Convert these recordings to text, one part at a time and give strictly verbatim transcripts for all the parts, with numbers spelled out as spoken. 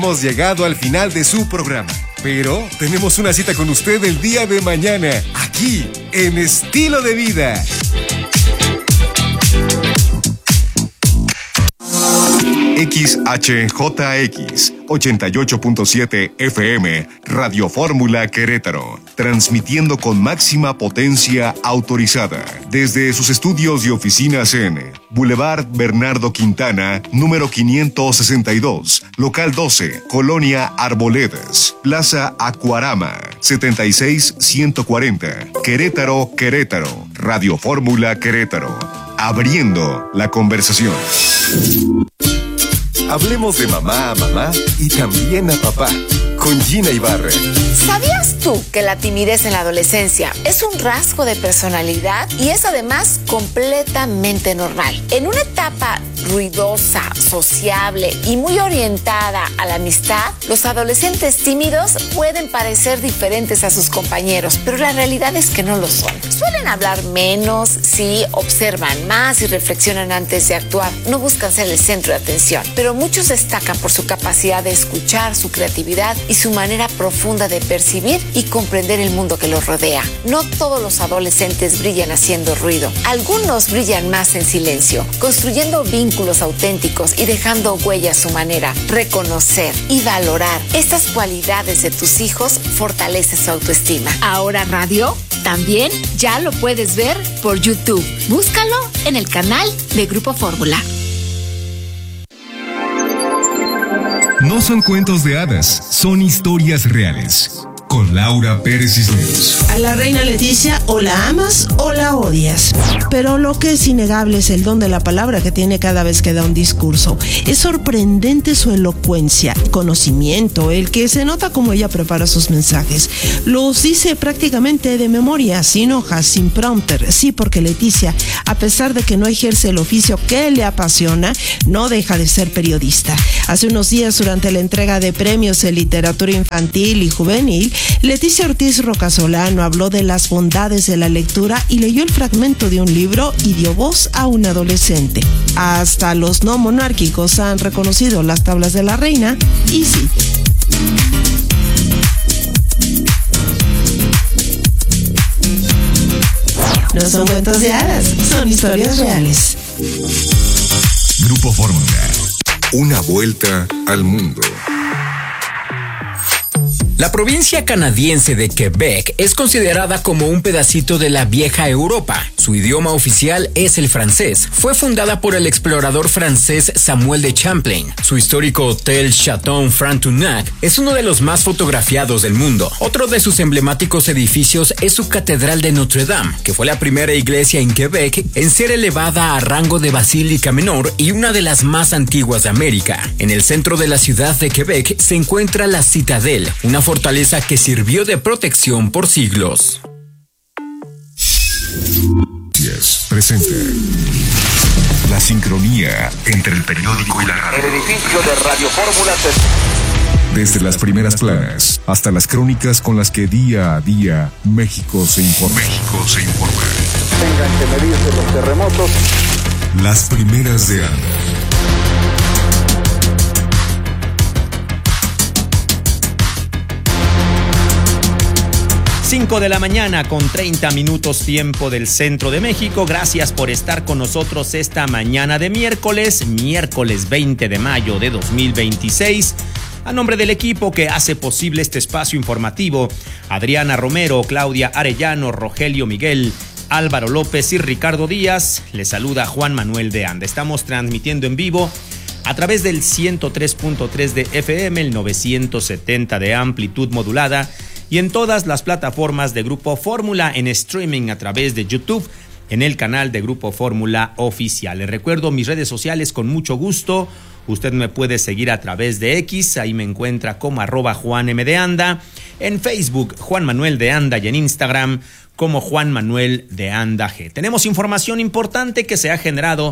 Hemos llegado al final de su programa, pero tenemos una cita con usted el día de mañana, aquí, en Estilo de Vida. X H J X ochenta y ocho punto siete F M, Radio Fórmula Querétaro, transmitiendo con máxima potencia autorizada desde sus estudios y oficinas en Boulevard Bernardo Quintana, número quinientos sesenta y dos, local doce, Colonia Arboledas, Plaza Acuarama, setenta y seis ciento cuarenta, Querétaro, Querétaro, Radio Fórmula Querétaro, abriendo la conversación. Hablemos de mamá a mamá y también a papá, con Gina Ibarra. ¿Sabías tú que la timidez en la adolescencia es un rasgo de personalidad y es además completamente normal? En una etapa ruidosa, sociable y muy orientada a la amistad, los adolescentes tímidos pueden parecer diferentes a sus compañeros, pero la realidad es que no lo son. Suelen hablar menos, sí, observan más y reflexionan antes de actuar. No buscan ser el centro de atención, pero muchos destacan por su capacidad de escuchar, su creatividad y su manera profunda de percibir y comprender el mundo que los rodea. No todos los adolescentes brillan haciendo ruido. Algunos brillan más en silencio, construyendo vínculos auténticos y dejando huella a su manera. Reconocer y valorar estas cualidades de tus hijos fortalece su autoestima. Ahora radio también ya lo puedes ver por YouTube. Búscalo en el canal de Grupo Fórmula. No son cuentos de hadas, son historias reales. Con Laura Pérez Cisneros. A la reina Leticia o la amas o la odias. Pero lo que es innegable es el don de la palabra que tiene cada vez que da un discurso. Es sorprendente su elocuencia, conocimiento, el que se nota como ella prepara sus mensajes. Los dice prácticamente de memoria, sin hojas, sin prompter. Sí, porque Leticia, a pesar de que no ejerce el oficio que le apasiona, no deja de ser periodista. Hace unos días, durante la entrega de premios en literatura infantil y juvenil, Leticia Ortiz Rocasolano habló de las bondades de la lectura y leyó el fragmento de un libro y dio voz a un adolescente. Hasta los no monárquicos han reconocido las tablas de la reina y sí. No son cuentos de hadas, son historias reales. Grupo Fórmula. Una vuelta al mundo. La provincia canadiense de Quebec es considerada como un pedacito de la vieja Europa. Su idioma oficial es el francés. Fue fundada por el explorador francés Samuel de Champlain. Su histórico Hotel Chateau Frontenac es uno de los más fotografiados del mundo. Otro de sus emblemáticos edificios es su Catedral de Notre Dame, que fue la primera iglesia en Quebec en ser elevada a rango de basílica menor y una de las más antiguas de América. En el centro de la ciudad de Quebec se encuentra la Citadel, una fortaleza que sirvió de protección por siglos. Yes, presente. La sincronía entre el periódico y la radio. El edificio de Radio Fórmula se... Desde las primeras planas hasta las crónicas con las que día a día México se informa. México se informa. Tengan que medirse los terremotos. Las primeras de Anda. cinco de la mañana con treinta minutos tiempo del centro de México. Gracias por estar con nosotros esta mañana de miércoles, miércoles veinte de mayo de dos mil veintiséis. A nombre del equipo que hace posible este espacio informativo, Adriana Romero, Claudia Arellano, Rogelio Miguel, Álvaro López y Ricardo Díaz, les saluda Juan Manuel de Anda. Estamos transmitiendo en vivo a través del ciento tres punto tres de F M, el novecientos setenta de amplitud modulada y en todas las plataformas de Grupo Fórmula en streaming a través de YouTube en el canal de Grupo Fórmula Oficial. Les recuerdo mis redes sociales con mucho gusto. Usted me puede seguir a través de X, ahí me encuentra como arroba Juan M de Anda, en Facebook Juan Manuel de Anda y en Instagram como Juan Manuel de Anda G. Tenemos información importante que se ha generado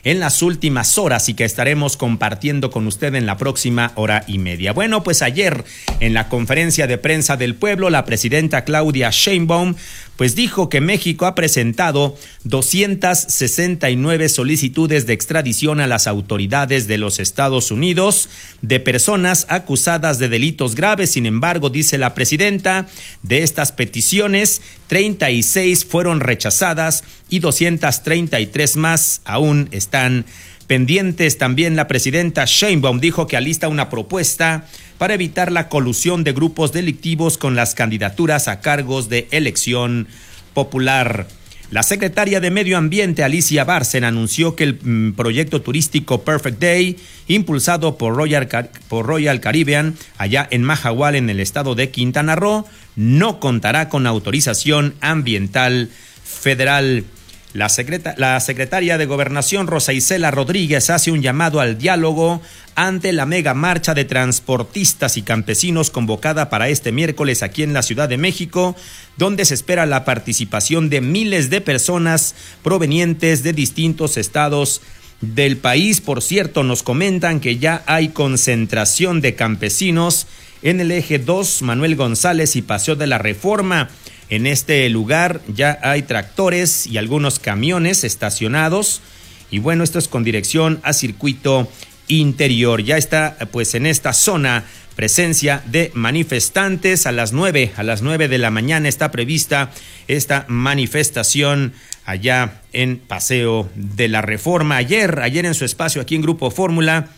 en las últimas horas y que estaremos compartiendo con usted en la próxima hora y media. Bueno, pues ayer en la conferencia de prensa del pueblo, la presidenta Claudia Sheinbaum pues dijo que México ha presentado doscientas sesenta y nueve solicitudes de extradición a las autoridades de los Estados Unidos de personas acusadas de delitos graves. Sin embargo, dice la presidenta, de estas peticiones, treinta y seis fueron rechazadas y doscientas treinta y tres más aún están pendientes. También la presidenta Sheinbaum dijo que alista una propuesta para evitar la colusión de grupos delictivos con las candidaturas a cargos de elección popular. La secretaria de Medio Ambiente, Alicia Bárcen, anunció que el mm, proyecto turístico Perfect Day, impulsado por Royal, por Royal Caribbean, allá en Mahahual, en el estado de Quintana Roo, no contará con autorización ambiental federal. La, secreta, la secretaria de Gobernación, Rosa Isela Rodríguez, hace un llamado al diálogo ante la mega marcha de transportistas y campesinos convocada para este miércoles aquí en la Ciudad de México, donde se espera la participación de miles de personas provenientes de distintos estados del país. Por cierto, nos comentan que ya hay concentración de campesinos en el eje dos, Manuel González y Paseo de la Reforma. En este lugar ya hay tractores y algunos camiones estacionados y bueno, esto es con dirección a circuito interior. Ya está pues en esta zona presencia de manifestantes. A las nueve, a las nueve de la mañana está prevista esta manifestación allá en Paseo de la Reforma. Ayer, ayer en su espacio aquí en Grupo Fórmula,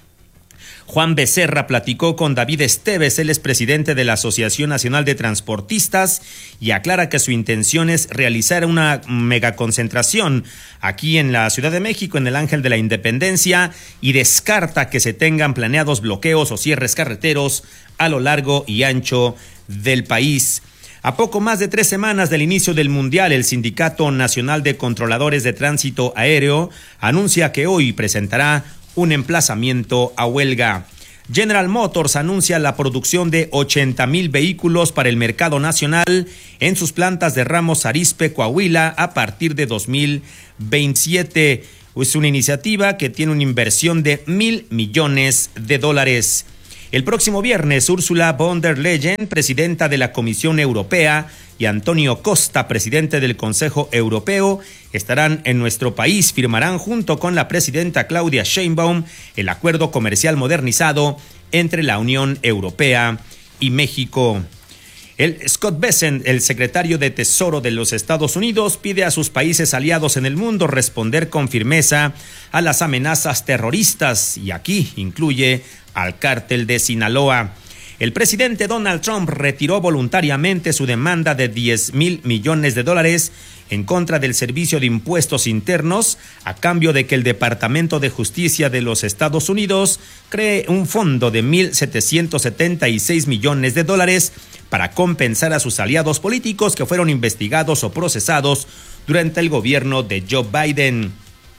Juan Becerra platicó con David Esteves, él es presidente de la Asociación Nacional de Transportistas, y aclara que su intención es realizar una megaconcentración aquí en la Ciudad de México, en el Ángel de la Independencia, y descarta que se tengan planeados bloqueos o cierres carreteros a lo largo y ancho del país. A poco más de tres semanas del inicio del Mundial, el Sindicato Nacional de Controladores de Tránsito Aéreo anuncia que hoy presentará un emplazamiento a huelga. General Motors anuncia la producción de ochenta mil vehículos para el mercado nacional en sus plantas de Ramos Arizpe, Coahuila, a partir de dos mil veintisiete. Es una iniciativa que tiene una inversión de mil millones de dólares. El próximo viernes, Ursula von der Leyen, presidenta de la Comisión Europea, y Antonio Costa, presidente del Consejo Europeo, estarán en nuestro país. Firmarán junto con la presidenta Claudia Sheinbaum el acuerdo comercial modernizado entre la Unión Europea y México. El Scott Bessent, el secretario de Tesoro de los Estados Unidos, pide a sus países aliados en el mundo responder con firmeza a las amenazas terroristas, y aquí incluye al cártel de Sinaloa. El presidente Donald Trump retiró voluntariamente su demanda de diez mil millones de dólares en contra del Servicio de Impuestos Internos, a cambio de que el Departamento de Justicia de los Estados Unidos cree un fondo de mil setecientos setenta y seis millones de dólares para compensar a sus aliados políticos que fueron investigados o procesados durante el gobierno de Joe Biden.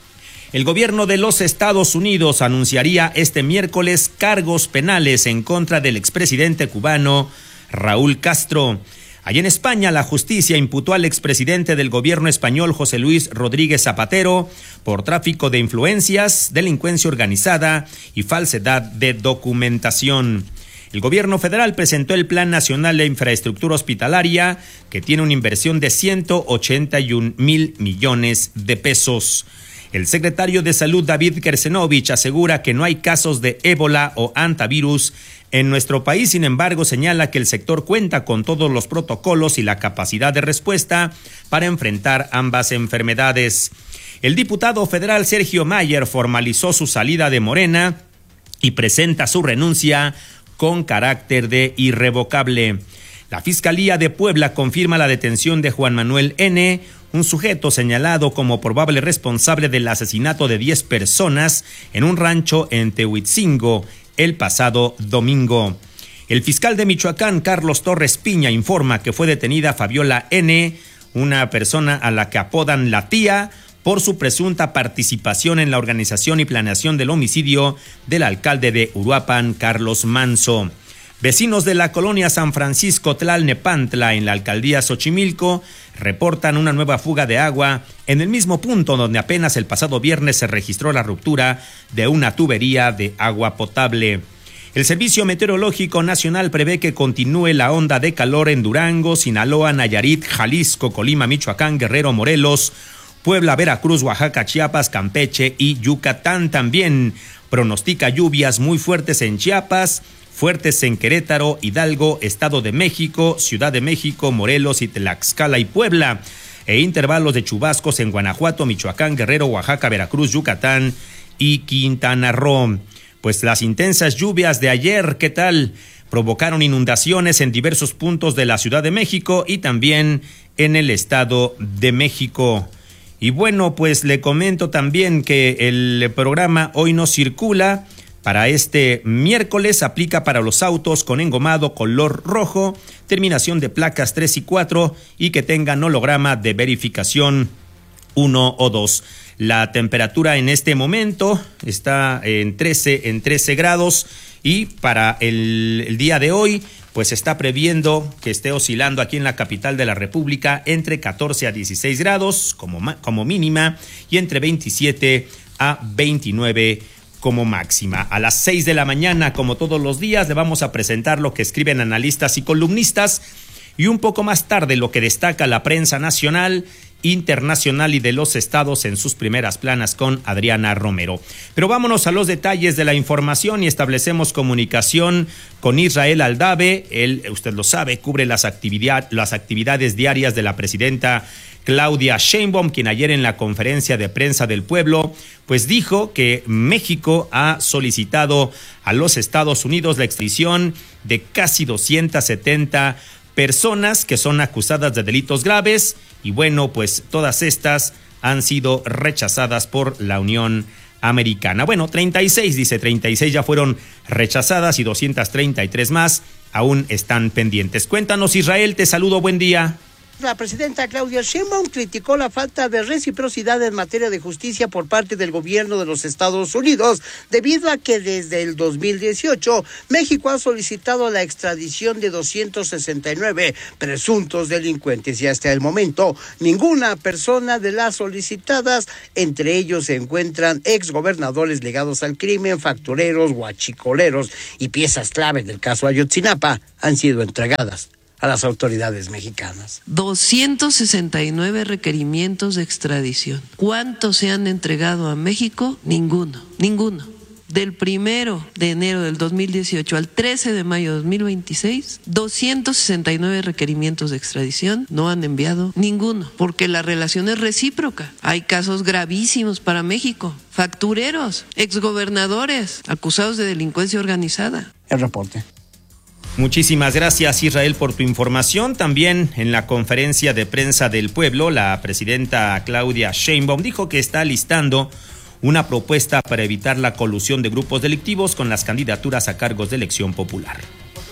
El gobierno de los Estados Unidos anunciaría este miércoles cargos penales en contra del expresidente cubano Raúl Castro. Allí en España, la justicia imputó al expresidente del gobierno español José Luis Rodríguez Zapatero por tráfico de influencias, delincuencia organizada y falsedad de documentación. El gobierno federal presentó el Plan Nacional de Infraestructura Hospitalaria, que tiene una inversión de ciento ochenta y un mil millones de pesos. El secretario de Salud, David Kersenovich, asegura que no hay casos de ébola o antivirus en nuestro país. Sin embargo, señala que el sector cuenta con todos los protocolos y la capacidad de respuesta para enfrentar ambas enfermedades. El diputado federal Sergio Mayer formalizó su salida de Morena y presenta su renuncia con carácter de irrevocable. La Fiscalía de Puebla confirma la detención de Juan Manuel N., un sujeto señalado como probable responsable del asesinato de diez personas en un rancho en Tehuitzingo el pasado domingo. El fiscal de Michoacán, Carlos Torres Piña, informa que fue detenida Fabiola N., una persona a la que apodan la tía, por su presunta participación en la organización y planeación del homicidio del alcalde de Uruapan, Carlos Manso. Vecinos de la colonia San Francisco Tlalnepantla en la alcaldía Xochimilco reportan una nueva fuga de agua en el mismo punto donde apenas el pasado viernes se registró la ruptura de una tubería de agua potable. El Servicio Meteorológico Nacional prevé que continúe la onda de calor en Durango, Sinaloa, Nayarit, Jalisco, Colima, Michoacán, Guerrero, Morelos, Puebla, Veracruz, Oaxaca, Chiapas, Campeche y Yucatán. También pronostica lluvias muy fuertes en Chiapas, fuertes en Querétaro, Hidalgo, Estado de México, Ciudad de México, Morelos y Tlaxcala y Puebla, e intervalos de chubascos en Guanajuato, Michoacán, Guerrero, Oaxaca, Veracruz, Yucatán y Quintana Roo. Pues las intensas lluvias de ayer, ¿qué tal? Provocaron inundaciones en diversos puntos de la Ciudad de México y también en el Estado de México. Y bueno, pues le comento también que el programa Hoy No Circula para este miércoles aplica para los autos con engomado color rojo, terminación de placas tres y cuatro y que tengan holograma de verificación uno o dos. La temperatura en este momento está en trece, en trece grados y para el, el día de hoy pues está previendo que esté oscilando aquí en la capital de la República entre catorce a dieciséis grados como, como mínima y entre veintisiete a veintinueve como máxima. A las seis de la mañana, como todos los días, le vamos a presentar lo que escriben analistas y columnistas y un poco más tarde lo que destaca la prensa nacional, internacional y de los estados en sus primeras planas con Adriana Romero. Pero vámonos a los detalles de la información y establecemos comunicación con Israel Aldave. Él, usted lo sabe, cubre las, actividad, las actividades diarias de la presidenta Claudia Sheinbaum, quien ayer en la conferencia de prensa del pueblo, pues dijo que México ha solicitado a los Estados Unidos la extradición de casi doscientas setenta personas que son acusadas de delitos graves y bueno, pues todas estas han sido rechazadas por la Unión Americana. Bueno, treinta y seis, dice, treinta y seis ya fueron rechazadas y doscientas treinta y tres más aún están pendientes. Cuéntanos, Israel, te saludo, buen día. La presidenta Claudia Sheinbaum criticó la falta de reciprocidad en materia de justicia por parte del gobierno de los Estados Unidos, debido a que desde el dos mil dieciocho México ha solicitado la extradición de doscientos sesenta y nueve presuntos delincuentes y hasta el momento ninguna persona de las solicitadas, entre ellos se encuentran exgobernadores ligados al crimen, factureros, guachicoleros y piezas clave del caso Ayotzinapa, han sido entregadas a las autoridades mexicanas. doscientos sesenta y nueve requerimientos de extradición. ¿Cuántos se han entregado a México? Ninguno, ninguno. Del primero de enero del dos mil dieciocho al trece de mayo de dos mil veintiséis, doscientos sesenta y nueve requerimientos de extradición, no han enviado ninguno, porque la relación es recíproca. Hay casos gravísimos para México, factureros, exgobernadores, acusados de delincuencia organizada. El reporte. Muchísimas gracias, Israel, por tu información. También en la conferencia de prensa del pueblo, la presidenta Claudia Sheinbaum dijo que está listando una propuesta para evitar la colusión de grupos delictivos con las candidaturas a cargos de elección popular.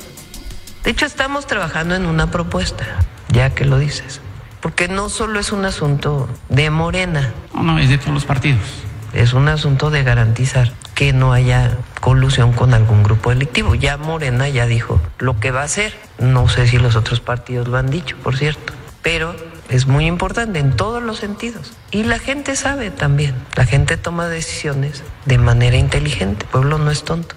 De hecho, estamos trabajando en una propuesta, ya que lo dices, porque no solo es un asunto de Morena. No, no, es de todos los partidos. Es un asunto de garantizar que no haya colusión con algún grupo delictivo. Ya Morena ya dijo lo que va a hacer. No sé si los otros partidos lo han dicho, por cierto. Pero es muy importante en todos los sentidos. Y la gente sabe también. La gente toma decisiones de manera inteligente. El pueblo no es tonto.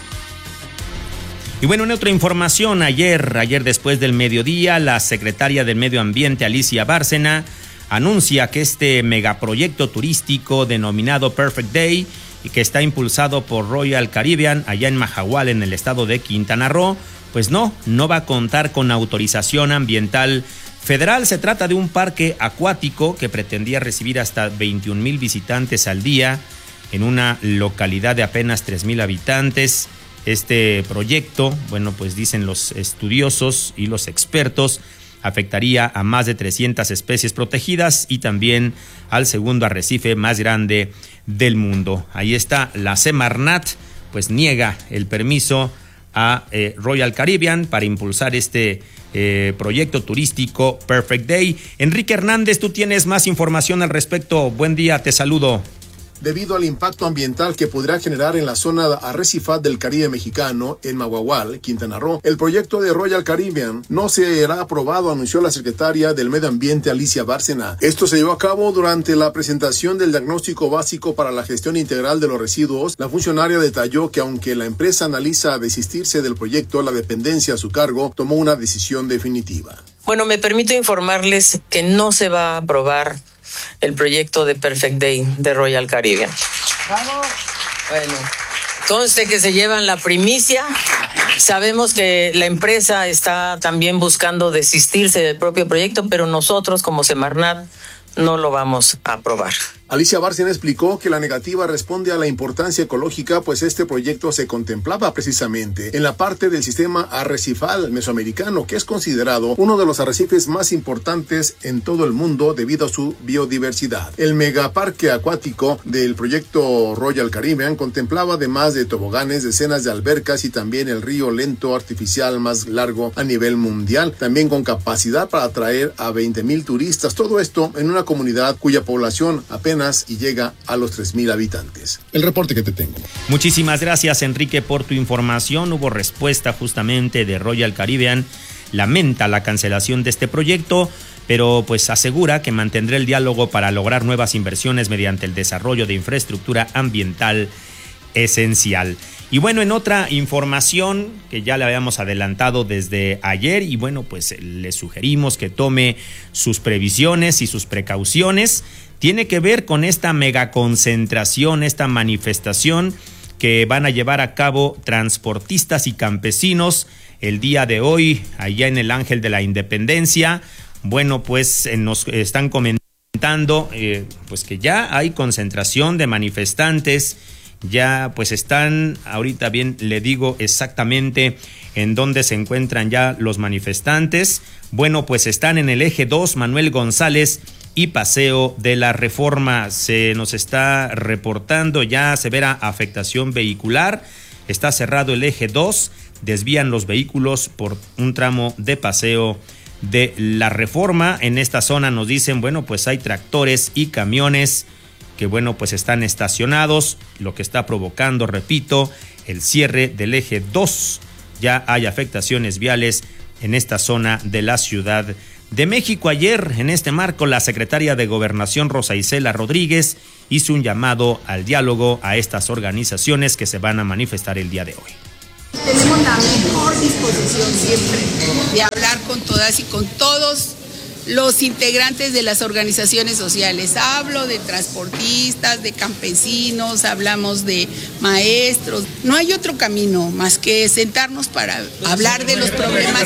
Y bueno, en otra información, ayer, ayer después del mediodía, la secretaria del Medio Ambiente, Alicia Bárcena, anuncia que este megaproyecto turístico denominado Perfect Day y que está impulsado por Royal Caribbean allá en Mahahual, en el estado de Quintana Roo, pues no, no va a contar con autorización ambiental federal. Se trata de un parque acuático que pretendía recibir hasta veintiún mil visitantes al día en una localidad de apenas tres mil habitantes. Este proyecto, bueno, pues dicen los estudiosos y los expertos, afectaría a más de trescientas especies protegidas y también al segundo arrecife más grande del mundo. Ahí está, la Semarnat pues niega el permiso a eh, Royal Caribbean para impulsar este eh, proyecto turístico Perfect Day. Enrique Hernández, tú tienes más información al respecto. Buen día, te saludo. debido al impacto ambiental que podrá generar en la zona arrecifal del Caribe mexicano, en Maguagual, Quintana Roo. El proyecto de Royal Caribbean no será aprobado, anunció la secretaria del Medio Ambiente, Alicia Bárcena. Esto se llevó a cabo durante la presentación del diagnóstico básico para la gestión integral de los residuos. La funcionaria detalló que aunque la empresa analiza desistirse del proyecto, la dependencia a su cargo tomó una decisión definitiva. Bueno, me permito informarles que no se va a aprobar el proyecto de Perfect Day de Royal Caribbean. ¡Vamos! Bueno, conste que se llevan la primicia. Sabemos que la empresa está también buscando desistirse del propio proyecto, pero nosotros como Semarnat no lo vamos a aprobar. Alicia Bárcena explicó que la negativa responde a la importancia ecológica, pues este proyecto se contemplaba precisamente en la parte del sistema arrecifal mesoamericano, que es considerado uno de los arrecifes más importantes en todo el mundo debido a su biodiversidad. El megaparque acuático del proyecto Royal Caribbean contemplaba, además de toboganes, decenas de albercas y también el río lento artificial más largo a nivel mundial, también con capacidad para atraer a veinte mil turistas. Todo esto en una comunidad cuya población apenas y llega a los tres mil habitantes. El reporte que te tengo. Muchísimas gracias, Enrique, por tu información. Hubo respuesta justamente de Royal Caribbean. Lamenta la cancelación de este proyecto, pero pues asegura que mantendrá el diálogo para lograr nuevas inversiones mediante el desarrollo de infraestructura ambiental esencial. Y bueno, en otra información que ya le habíamos adelantado desde ayer, y bueno, pues le sugerimos que tome sus previsiones y sus precauciones, tiene que ver con esta megaconcentración, esta manifestación que van a llevar a cabo transportistas y campesinos el día de hoy allá en el Ángel de la Independencia. Bueno, pues eh, nos están comentando eh, pues que ya hay concentración de manifestantes. Ya pues están, ahorita bien le digo exactamente en dónde se encuentran ya los manifestantes. Bueno, pues están en el eje dos, Manuel González y Paseo de la Reforma. Se nos está reportando ya severa afectación vehicular. Está cerrado el eje dos, desvían los vehículos por un tramo de Paseo de la Reforma. En esta zona nos dicen, bueno, pues hay tractores y camiones que bueno, pues están estacionados, lo que está provocando, repito, el cierre del eje dos. Ya hay afectaciones viales en esta zona de la Ciudad de México. Ayer, en este marco, la secretaria de Gobernación, Rosa Isela Rodríguez, hizo un llamado al diálogo a estas organizaciones que se van a manifestar el día de hoy. Tenemos la mejor disposición siempre de hablar con todas y con todos los integrantes de las organizaciones sociales. Hablo de transportistas, de campesinos, hablamos de maestros. No hay otro camino más que sentarnos para hablar de los problemas.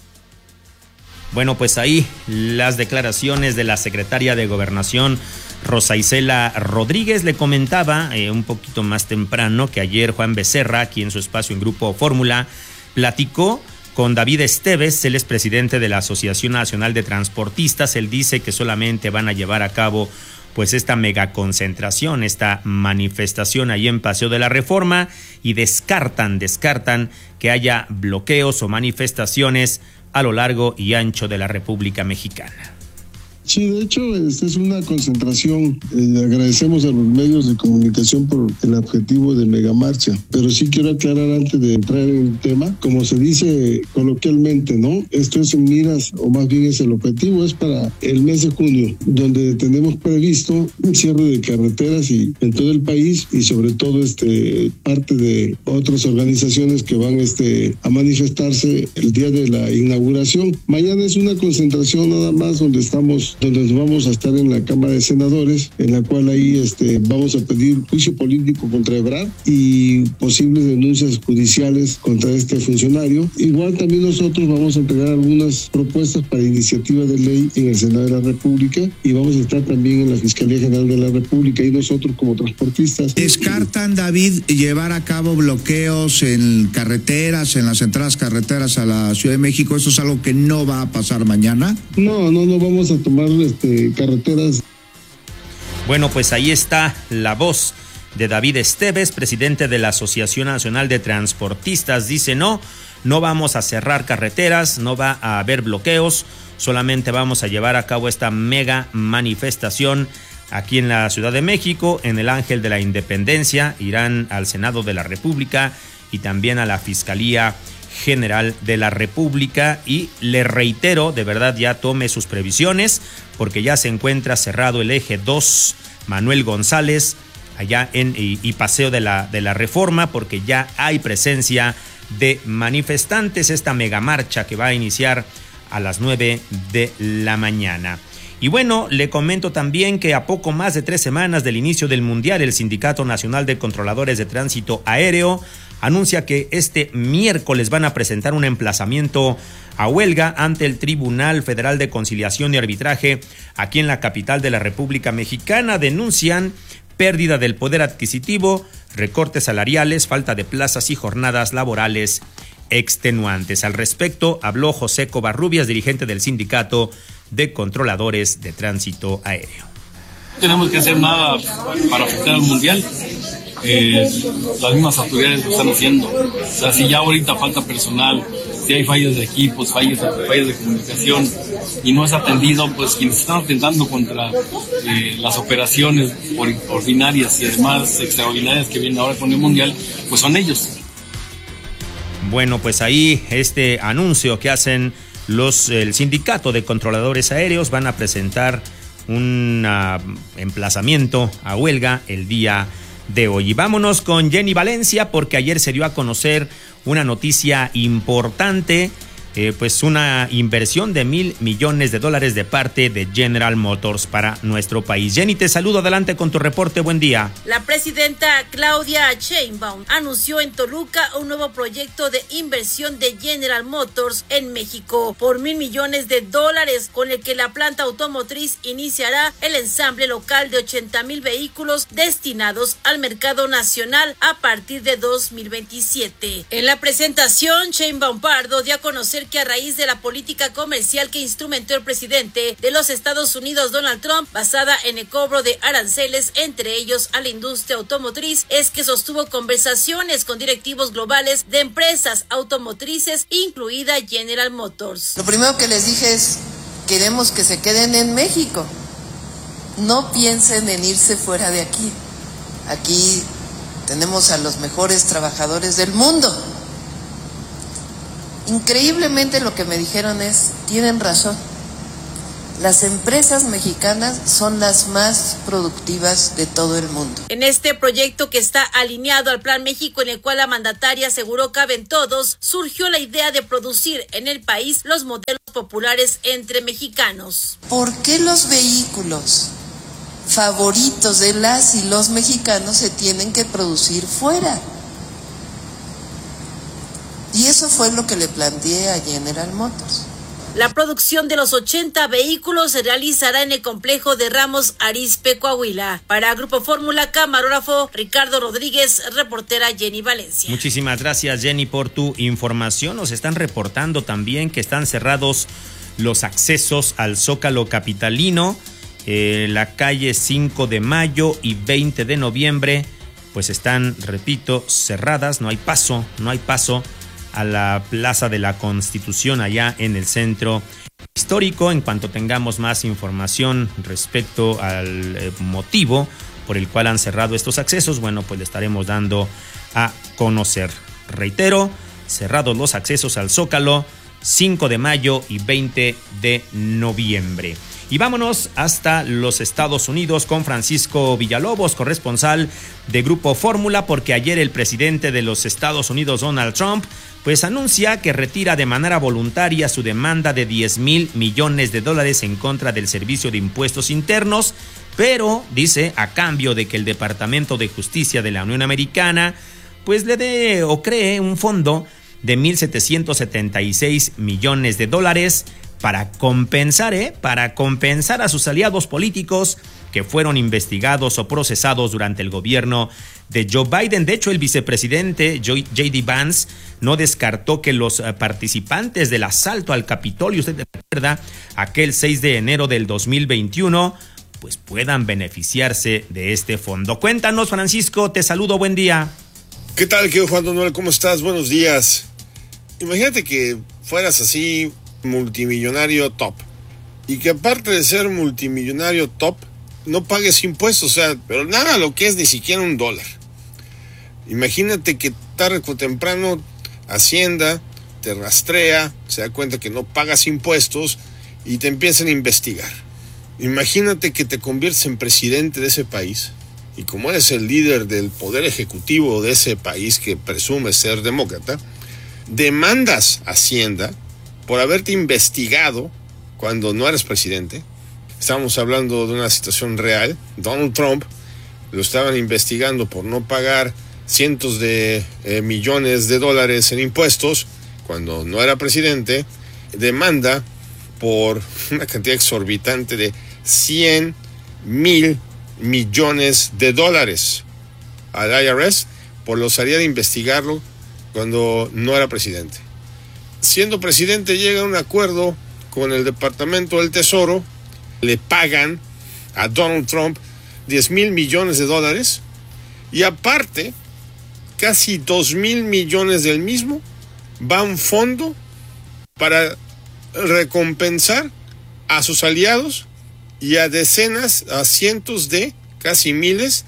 Bueno, pues ahí las declaraciones de la secretaria de Gobernación, Rosa Isela Rodríguez. Le comentaba eh, un poquito más temprano que ayer Juan Becerra, aquí en su espacio en Grupo Fórmula, platicó con David Esteves, él es presidente de la Asociación Nacional de Transportistas. Él dice que solamente van a llevar a cabo pues esta megaconcentración, esta manifestación ahí en Paseo de la Reforma, y descartan, descartan que haya bloqueos o manifestaciones a lo largo y ancho de la República Mexicana. Sí, de hecho, esta es una concentración. Eh, agradecemos a los medios de comunicación por el objetivo de megamarcha, pero sí quiero aclarar antes de entrar en el tema, como se dice coloquialmente, ¿no? Esto es en miras, o más bien es el objetivo, es para el mes de junio, donde tenemos previsto un cierre de carreteras y en todo el país, y sobre todo este parte de otras organizaciones que van este a manifestarse el día de la inauguración. Mañana es una concentración nada más donde estamos donde nos vamos a estar en la Cámara de Senadores, en la cual ahí este, vamos a pedir juicio político contra Ebrard y posibles denuncias judiciales contra este funcionario. Igual también nosotros vamos a entregar algunas propuestas para iniciativa de ley en el Senado de la República, y vamos a estar también en la Fiscalía General de la República, y nosotros como transportistas. ¿Descartan, David, llevar a cabo bloqueos en carreteras, en las entradas carreteras a la Ciudad de México? ¿Eso es algo que no va a pasar mañana? No, no, no vamos a tomar Este, carreteras. Bueno, pues ahí está la voz de David Esteves, presidente de la Asociación Nacional de Transportistas. Dice, no, no vamos a cerrar carreteras, no va a haber bloqueos, solamente vamos a llevar a cabo esta mega manifestación aquí en la Ciudad de México, en el Ángel de la Independencia, irán al Senado de la República y también a la Fiscalía General de la República. Y le reitero, de verdad ya tome sus previsiones, porque ya se encuentra cerrado el eje dos Manuel González, allá en y, y Paseo de la, de la Reforma, porque ya hay presencia de manifestantes, esta megamarcha que va a iniciar a las nueve de la mañana. Y bueno, le comento también que a poco más de tres semanas del inicio del Mundial, el Sindicato Nacional de Controladores de Tránsito Aéreo anuncia que este miércoles van a presentar un emplazamiento a huelga ante el Tribunal Federal de Conciliación y Arbitraje aquí en la capital de la República Mexicana. Denuncian pérdida del poder adquisitivo, recortes salariales, falta de plazas y jornadas laborales extenuantes. Al respecto habló José Covarrubias, dirigente del Sindicato de Controladores de Tránsito Aéreo. No tenemos que hacer nada para afectar al Mundial. Eh, las mismas autoridades lo están haciendo. O sea, si ya ahorita falta personal, si hay fallas de equipos, fallas, fallas de comunicación y no es atendido, pues quienes están atentando contra eh, las operaciones ordinarias y además extraordinarias que vienen ahora con el Mundial, pues son ellos. Bueno, pues ahí este anuncio que hacen los el Sindicato de Controladores Aéreos, van a presentar un uh, emplazamiento a huelga el día de hoy. Y vámonos con Jenny Valencia, porque ayer se dio a conocer una noticia importante, eh, pues una inversión de mil millones de dólares de parte de General Motors para nuestro país. Jenny, te saludo, adelante con tu reporte, buen día. La presidenta Claudia Sheinbaum anunció en Toluca un nuevo proyecto de inversión de General Motors en México por mil millones de dólares, con el que la planta automotriz iniciará el ensamble local de ochenta mil vehículos destinados al mercado nacional a partir de dos mil veintisiete. En la presentación, Sheinbaum Pardo dio a conocer que a raíz de la política comercial que instrumentó el presidente de los Estados Unidos, Donald Trump, basada en el cobro de aranceles, entre ellos a la industria automotriz, es que sostuvo conversaciones con directivos globales de empresas automotrices, incluida General Motors. Lo primero que les dije es, queremos que se queden en México. No piensen en irse fuera de aquí. Aquí tenemos a los mejores trabajadores del mundo. Increíblemente lo que me dijeron es, tienen razón, las empresas mexicanas son las más productivas de todo el mundo. En este proyecto, que está alineado al Plan México, en el cual la mandataria aseguró caben todos, surgió la idea de producir en el país los modelos populares entre mexicanos. ¿Por qué los vehículos favoritos de las y los mexicanos se tienen que producir fuera? Y eso fue lo que le planteé a General Motors. La producción de los ochenta vehículos se realizará en el complejo de Ramos Arizpe, Coahuila. Para Grupo Fórmula, camarógrafo Ricardo Rodríguez, reportera Jenny Valencia. Muchísimas gracias, Jenny, por tu información. Nos están reportando también que están cerrados los accesos al Zócalo capitalino. Eh, la calle cinco de mayo y veinte de noviembre, pues están, repito, cerradas. No hay paso, no hay paso a la Plaza de la Constitución allá en el centro histórico. En cuanto tengamos más información respecto al eh, motivo por el cual han cerrado estos accesos, bueno, pues le estaremos dando a conocer. Reitero, cerrados los accesos al Zócalo, cinco de mayo y veinte de noviembre. Y vámonos hasta los Estados Unidos con Francisco Villalobos, corresponsal de Grupo Fórmula, porque ayer el presidente de los Estados Unidos, Donald Trump, pues anuncia que retira de manera voluntaria su demanda de diez mil millones de dólares en contra del Servicio de Impuestos Internos, pero dice a cambio de que el Departamento de Justicia de la Unión Americana pues le dé o cree un fondo de mil setecientos setenta y seis millones de dólares para compensar, ¿eh? para compensar a sus aliados políticos que fueron investigados o procesados durante el gobierno de Joe Biden. De hecho, el vicepresidente J D Vance no descartó que los participantes del asalto al Capitolio, usted recuerda, aquel seis de enero del dos mil veintiuno, pues puedan beneficiarse de este fondo. Cuéntanos, Francisco, te saludo, buen día. ¿Qué tal, querido Juan Manuel? ¿Cómo estás? Buenos días. Imagínate que fueras así multimillonario top y que aparte de ser multimillonario top no pagues impuestos, o sea, pero nada lo que es ni siquiera un dólar. Imagínate que tarde o temprano Hacienda te rastrea, se da cuenta que no pagas impuestos y te empiezan a investigar. Imagínate que te conviertes en presidente de ese país y como eres el líder del poder ejecutivo de ese país que presume ser demócrata, demandas a Hacienda por haberte investigado cuando no eres presidente. Estamos hablando de una situación real. Donald Trump lo estaban investigando por no pagar cientos de eh, millones de dólares en impuestos cuando no era presidente. Demanda por una cantidad exorbitante de cien mil millones de dólares al I R S por la osadía de investigarlo cuando no era presidente. Siendo presidente llega a un acuerdo con el Departamento del Tesoro, le pagan a Donald Trump diez mil millones de dólares y aparte casi dos mil millones del mismo va a un fondo para recompensar a sus aliados y a decenas, a cientos de, casi miles,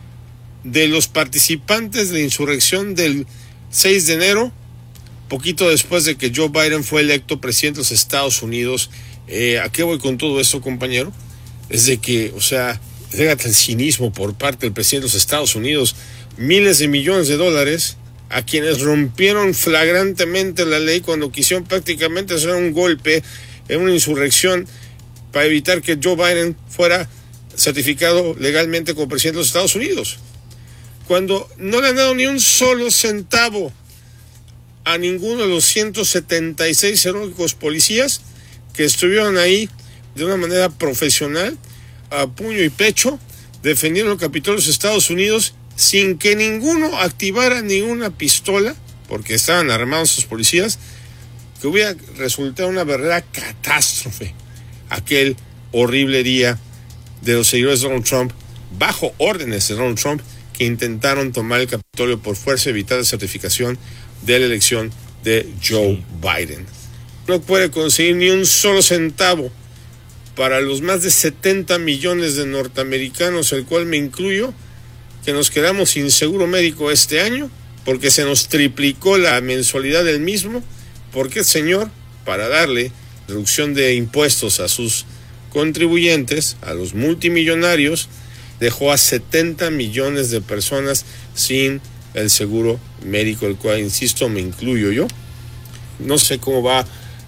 de los participantes de la insurrección del seis de enero, poquito después de que Joe Biden fue electo presidente de los Estados Unidos. Eh, ¿A qué voy con todo esto, compañero? Es de que, o sea, fíjate el cinismo por parte del presidente de los Estados Unidos, miles de millones de dólares a quienes rompieron flagrantemente la ley cuando quisieron prácticamente hacer un golpe en una insurrección para evitar que Joe Biden fuera certificado legalmente como presidente de los Estados Unidos. Cuando no le han dado ni un solo centavo a ninguno de los ciento setenta y seis heroicos policías que estuvieron ahí de una manera profesional, a puño y pecho, defendiendo el Capitolio de los Estados Unidos sin que ninguno activara ninguna pistola, porque estaban armados sus policías, que hubiera resultado una verdadera catástrofe aquel horrible día de los seguidores de Donald Trump, bajo órdenes de Donald Trump, que intentaron tomar el Capitolio por fuerza y evitar la certificación de la elección de Joe Biden. No puede conseguir ni un solo centavo para los más de setenta millones de norteamericanos, el cual me incluyo, que nos quedamos sin seguro médico este año, porque se nos triplicó la mensualidad del mismo, porque el señor, para darle reducción de impuestos a sus contribuyentes, a los multimillonarios, dejó a setenta millones de personas sin el seguro médico, el cual, insisto, me incluyo yo. No sé cómo va,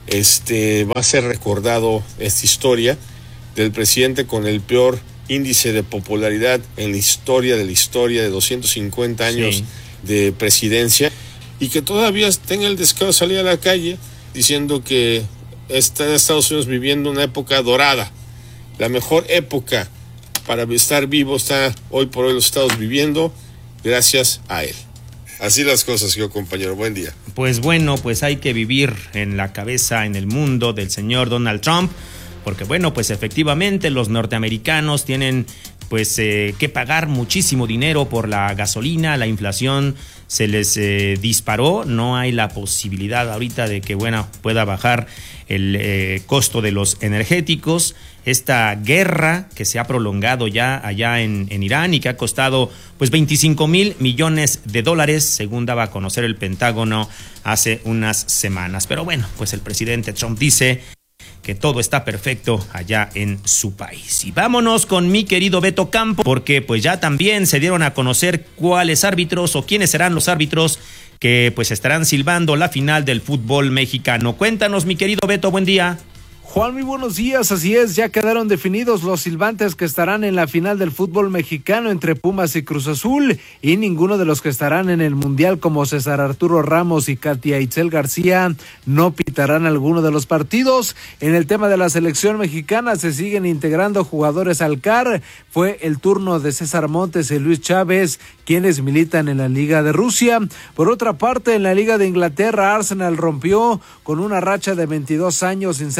este, va a ser recordado esta historia del presidente con el peor índice de popularidad en la historia de la historia de doscientos cincuenta años sí. de presidencia, y que todavía tenga el descaro de salir a la calle diciendo que está en Estados Unidos viviendo una época dorada. La mejor época para estar vivo está hoy por hoy los Estados viviendo gracias a él. Así las cosas, señor compañero. Buen día. Pues bueno, pues hay que vivir en la cabeza, en el mundo del señor Donald Trump, porque bueno, pues efectivamente los norteamericanos tienen pues eh, que pagar muchísimo dinero por la gasolina, la inflación se les eh, disparó, no hay la posibilidad ahorita de que bueno pueda bajar el eh, costo de los energéticos. Esta guerra que se ha prolongado ya allá en, en Irán y que ha costado pues veinticinco mil millones de dólares, según daba a conocer el Pentágono hace unas semanas. Pero bueno, pues el presidente Trump dice que todo está perfecto allá en su país. Y vámonos con mi querido Beto Campo, porque pues ya también se dieron a conocer cuáles árbitros o quiénes serán los árbitros que pues estarán silbando la final del fútbol mexicano. Cuéntanos, mi querido Beto, buen día. Juan, muy buenos días, así es, ya quedaron definidos los silbantes que estarán en la final del fútbol mexicano entre Pumas y Cruz Azul, y ninguno de los que estarán en el Mundial como César Arturo Ramos y Katia Itzel García no pitarán alguno de los partidos. En el tema de la selección mexicana se siguen integrando jugadores al C A R, fue el turno de César Montes y Luis Chávez, quienes militan en la Liga de Rusia. Por otra parte, en la Liga de Inglaterra, Arsenal rompió con una racha de veintidós años sin ser campeón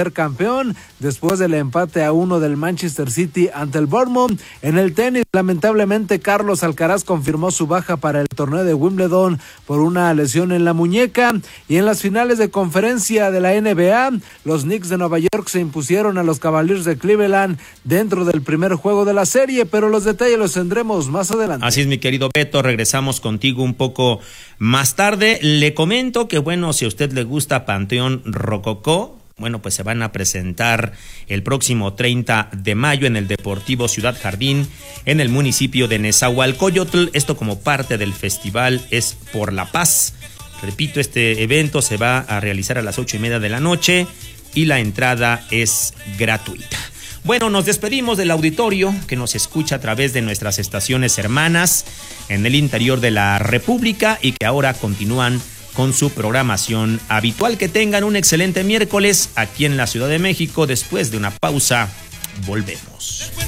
campeón después del empate a uno del Manchester City ante el Bournemouth. En el tenis, lamentablemente, Carlos Alcaraz confirmó su baja para el torneo de Wimbledon por una lesión en la muñeca. Y en las finales de conferencia de la N B A, los Knicks de Nueva York se impusieron a los Cavaliers de Cleveland dentro del primer juego de la serie, pero los detalles los tendremos más adelante. Así es, mi querido Beto, regresamos contigo un poco más tarde. Le comento que, bueno, si a usted le gusta Panteón Rococó, bueno, pues se van a presentar el próximo treinta de mayo en el Deportivo Ciudad Jardín, en el municipio de Nezahualcóyotl. Esto como parte del festival Es por la Paz. Repito, este evento se va a realizar a las ocho y media de la noche y la entrada es gratuita. Bueno, nos despedimos del auditorio que nos escucha a través de nuestras estaciones hermanas en el interior de la República y que ahora continúan con su programación habitual. Que tengan un excelente miércoles aquí en la Ciudad de México. Después de una pausa, volvemos.